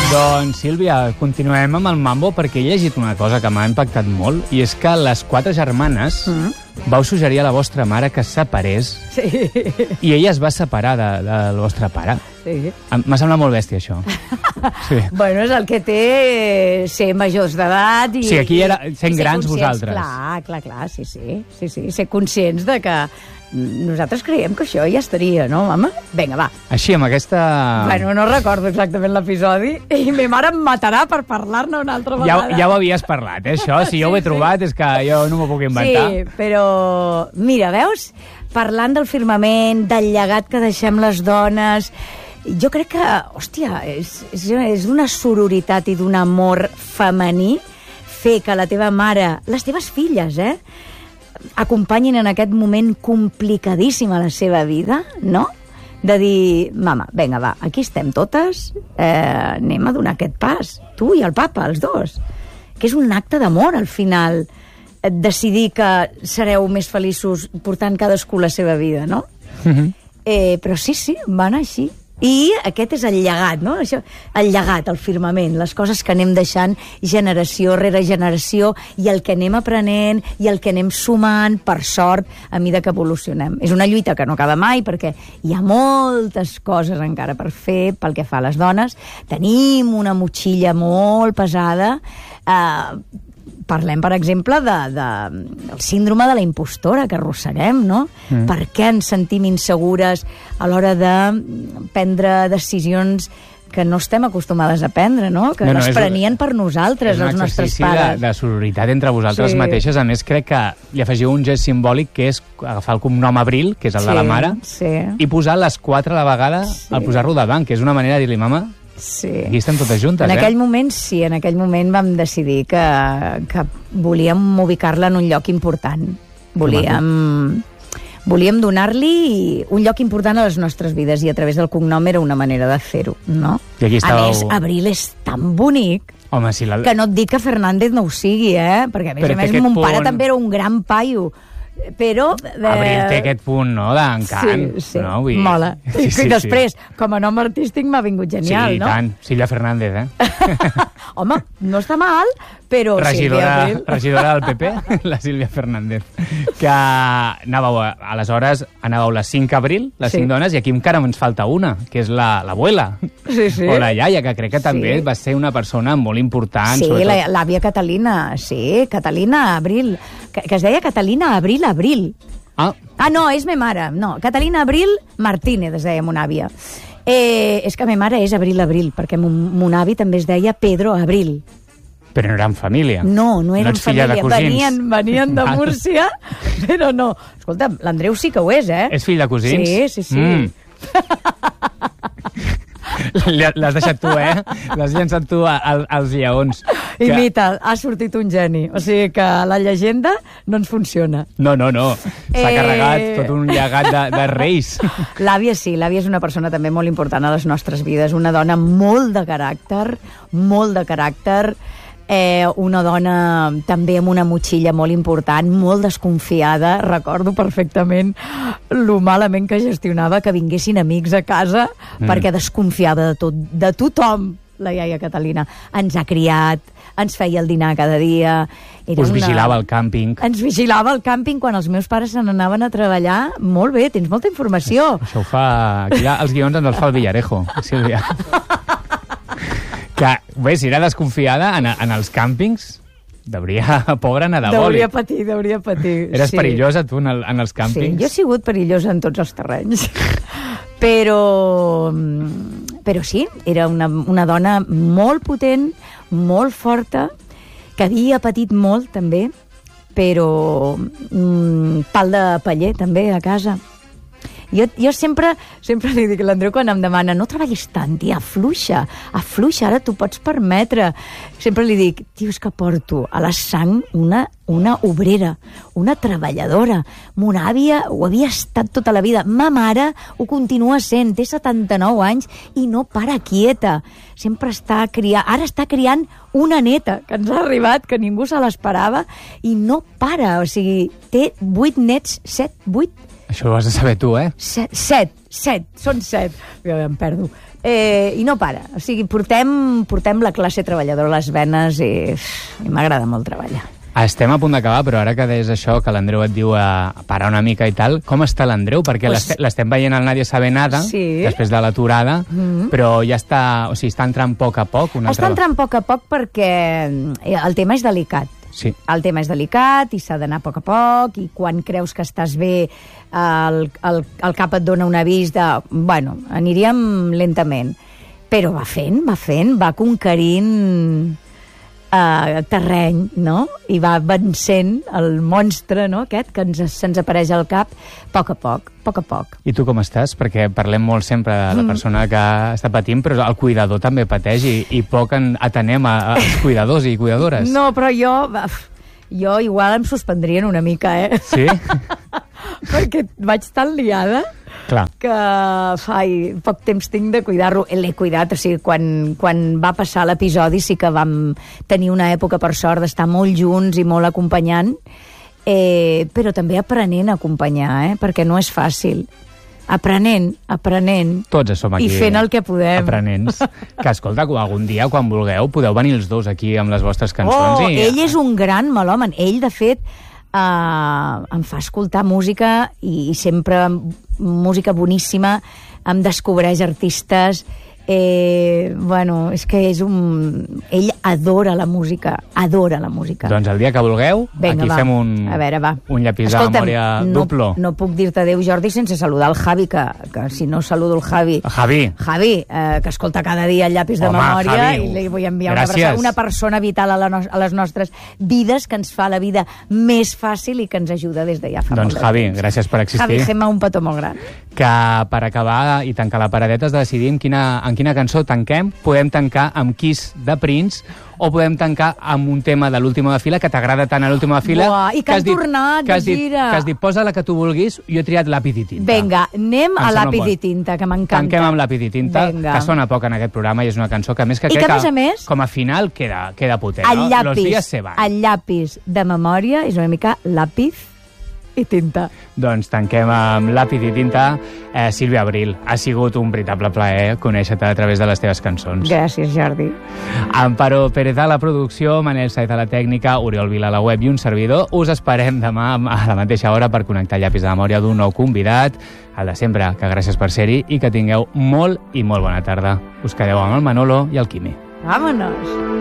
Doncs, Sílvia, continuem amb el mambo perquè he llegit una cosa que m'ha impactat molt i és que les 4 germanes vau suggerir a la vostra mare que es separés i ella es va separar del vostre pare. Sí. M'ha semblat molt bèstia, això. Sí. Bueno, és el que té ser majors d'edat i... Sí, aquí era sent grans vosaltres. Clar, sí. Ser conscients de que nosaltres creiem que això ja estaria, no, mama? Vinga, va. Així, amb aquesta... Bueno, no recordo exactament l'episodi i ma mare em matarà per parlar-ne una altra vegada. Ja ho havies parlat, això. Si jo ho he trobat és que jo no m'ho puc inventar. Sí, però... Mira, veus? Parlant del firmament, del llegat que deixem les dones... Jo crec que, hòstia, és d'una sororitat i d'un amor femení fer que la teva mare, les teves filles, acompanyin en aquest moment complicadíssim a la seva vida, no? De dir, mama, vinga, va, aquí estem totes, anem a donar aquest pas, tu i el papa, els dos. Que és un acte d'amor, al final, decidir que sereu més feliços portant cadascú la seva vida, no? Però sí, va anar així. I aquest és el llegat, no? Això, el llegat, el firmament, les coses que anem deixant generació rere generació i el que anem aprenent i el que anem sumant, per sort, a mida que evolucionem. És una lluita que no acaba mai perquè hi ha moltes coses encara per fer pel que fa a les dones. Tenim una motxilla molt pesada. Parlem, per exemple, del síndrome de la impostora que arrosseguem, no? Per què ens sentim insegures a l'hora de prendre decisions que no estem acostumades a prendre, no? Que les prenien per nosaltres, els nostres pares. És un exercici de sororitat entre vosaltres mateixes. A més, crec que li afegiu un gest simbòlic que és agafar el cognom Abril, que és el de la mare, i posar les 4 a la vegada al posar-lo davant, que és una manera de dir-li, mama... Sí. Aquí estem totes juntes, en aquell moment sí, en aquell moment vam decidir que volíem ubicar-la en un lloc important. Volíem donar-li un lloc important a les nostres vides i a través del cognom era una manera de fer-ho, no? I aquí estàveu... A més, Abril és tan bonic que no et dic que Fernández no ho sigui, perquè a més mon pare també era un gran paio. Però... Abril té aquest punt, no?, d'encant. Sí, mola. I després, com a nom artístic m'ha vingut genial, no? Sí, i tant. Sílvia Fernández, Home, no està mal, però... Regidora del PP, la Sílvia Fernández. Que aleshores anàveu les 5 Abril, les 5 dones, i aquí encara ens falta una, que és l'abuela. Sí. O la iaia, que crec que també va ser una persona molt important. Sí, l'àvia Catalina, Catalina Abril, que es deia Catalina Abril. No, és me mare. No, Catalina Abril Martínez, es deia mon àvia. És que me mare és Abril, perquè mon avi també es deia Pedro Abril. Però no eren família. No eren família. Venien de Múrcia, però no. Escolta, l'Andreu sí que ho és, És fill de cosins? Sí. L'has deixat tu, L'has llançat tu als lleons. Imita, ha sortit un geni. O sigui que la llegenda no ens funciona. No. S'ha carregat tot un llegat de reis. L'àvia sí, l'àvia és una persona també molt important a les nostres vides. Una dona molt de caràcter, una dona també amb una motxilla molt important, molt desconfiada. Recordo perfectament lo malament que gestionava que vinguessin amics a casa perquè desconfiava de tothom. La iaia Catalina ens ha criat, ens feia el dinar cada dia. Vigilava al càmping. Ens vigilava al càmping quan els meus pares se n'anaven a treballar. Molt bé, tens molta informació. Això ho fa... Aquí els guions ens els fa el Villarejo, Sílvia. Que, bé, si era desconfiada en els càmpings, pobra Nadaboli. Deuria patir. Eres perillosa, tu, en els càmpings? Sí, jo he sigut perillosa en tots els terrenys. Però sí, era una dona molt potent, molt forta, que havia patit molt, també, però pal de paller, també, a casa. Jo sempre li dic a l'Andreu quan em demana no treballis tant, tia, afluixa, ara t'ho pots permetre. Sempre li dic, tio, és que porto a la sang una obrera, una treballadora. Mon àvia ho havia estat tota la vida. Ma mare ho continua sent, té 79 anys i no para quieta. Sempre està criant, ara està criant una neta que ens ha arribat, que ningú se l'esperava, i no para, o sigui, té 8 nets, 7, 8. Això ho has de saber tu, 7, són 7. Jo em perdo. I no para. O sigui, portem la classe treballadora a les venes i m'agrada molt treballar. Estem a punt d'acabar, però ara que deies això, que l'Andreu et diu a parar una mica i tal, com està l'Andreu? Perquè l'estem veient al Nadie sabe nada, després de l'aturada, però ja està, o sigui, està entrant a poc a poc. Està entrant a poc perquè el tema és delicat. Sí. El tema és delicat i s'ha d'anar a poc, i quan creus que estàs bé, el cap et dona un avís de... Bueno, aniríem lentament. Però va fent, va conquerint terreny, no? I va vencent el monstre, no?, aquest que se'ns apareix al cap a poc. I tu com estàs? Perquè parlem molt sempre de la persona que està patint, però el cuidador també pateix i poc atenem als cuidadors i cuidadores. No, però jo igual em suspendrien una mica, Sí? Perquè vaig tan liada que poc temps tinc de cuidar-lo. L'he cuidat, o sigui, quan va passar l'episodi sí que vam tenir una època, per sort, d'estar molt junts i molt acompanyant, però també aprenent a acompanyar, perquè no és fàcil. Aprenent. Tots som aquí. I fent el que podem. Aprenents. Que, escolta, algun dia, quan vulgueu, podeu venir els dos aquí amb les vostres cançons. Ell és un gran melòman. Ell, de fet, em fa escoltar música i sempre música boníssima, em descobreix artistes. Bueno, és que és ell adora la música. Doncs el dia que vulgueu, aquí fem un llapis de memòria duplo. No puc dir-te adéu, Jordi, sense saludar el Javi, que si no saludo el Javi... Javi, que escolta cada dia el llapis de memòria, Javi, i li vull enviar una persona vital a les nostres vides, que ens fa la vida més fàcil i que ens ajuda des de ja fa molt temps. Doncs Javi, gràcies per existir. Javi, fem un petó molt gran. Que per acabar i tancar la paradeta has de decidir en quina cançó tanquem. Podem tancar amb Kiss de Prince o podem tancar amb un tema de l'Último de Fila, que t'agrada tant a l'Último de Fila. I que han tornat de gira. Que has dit, posa la que tu vulguis, jo he triat Lápiz i Tinta. Vinga, anem a Lápiz i Tinta, que m'encanta. Tanquem amb Lápiz i Tinta, que sona poc en aquest programa i és una cançó que a més que crec que com a final queda potent. Los días se van. El llapis de memòria és una mica Lápiz i Tinta. Doncs tanquem amb Lápiz i Tinta. Sílvia Abril, ha sigut un veritable plaer conèixer-te a través de les teves cançons. Gràcies, Jordi. Amparo Pérez a la producció, Manel Saez a la tècnica, Oriol Vila a la web i un servidor. Us esperem demà a la mateixa hora per connectar llapis de memòria d'un nou convidat. El de sempre, que gràcies per ser-hi i que tingueu molt i molt bona tarda. Us quedeu amb el Manolo i el Quimi. Vámonos!